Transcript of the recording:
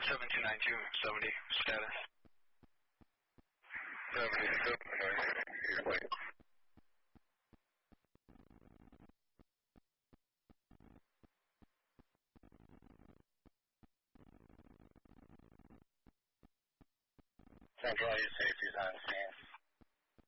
729270 status. 729270. Central Air Safety is on scene.